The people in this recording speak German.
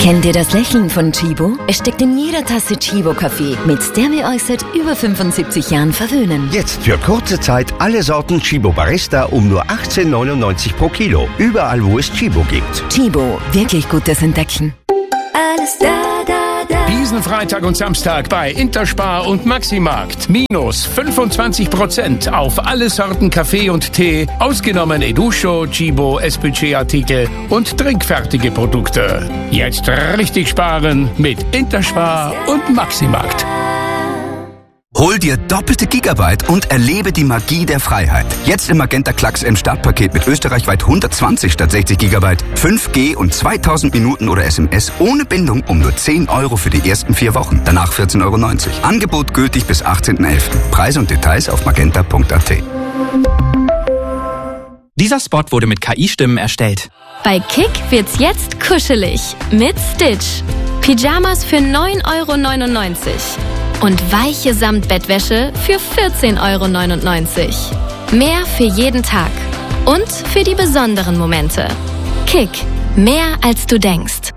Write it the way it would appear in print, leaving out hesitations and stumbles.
Kennt ihr das Lächeln von Chibo? Es steckt in jeder Tasse Chibo-Kaffee, mit der wir euch seit über 75 Jahren verwöhnen. Jetzt für kurze Zeit alle Sorten Chibo Barista um nur 18,99 pro Kilo. Überall, wo es Chibo gibt. Chibo, wirklich gutes Entdecken. Alles da. Diesen Freitag und Samstag bei Interspar und Maximarkt. Minus 25% auf alle Sorten Kaffee und Tee, ausgenommen Educho, Chibo, SPC-Artikel und trinkfertige Produkte. Jetzt richtig sparen mit Interspar und Maximarkt. Hol dir doppelte Gigabyte und erlebe die Magie der Freiheit. Jetzt im Magenta Klacks M Startpaket mit österreichweit 120 statt 60 Gigabyte, 5G und 2000 Minuten oder SMS ohne Bindung um nur 10 Euro für die ersten 4 Wochen. Danach 14,90 Euro. Angebot gültig bis 18.11. Preise und Details auf magenta.at. Dieser Spot wurde mit KI-Stimmen erstellt. Bei Kick wird's jetzt kuschelig mit Stitch. Pyjamas für 9,99 € und weiche Samtbettwäsche für 14,99 €. Mehr für jeden Tag und für die besonderen Momente. Kick, mehr als du denkst.